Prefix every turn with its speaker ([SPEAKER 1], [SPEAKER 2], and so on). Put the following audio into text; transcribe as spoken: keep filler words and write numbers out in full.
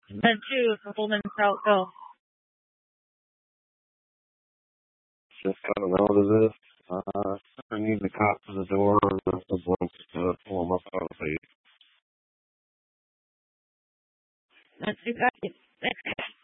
[SPEAKER 1] Then two, the woman's out go.
[SPEAKER 2] Just I don't know what it is. Uh, I need the cop to the door or the blinks to pull them up out of the seat.
[SPEAKER 1] That's you got it.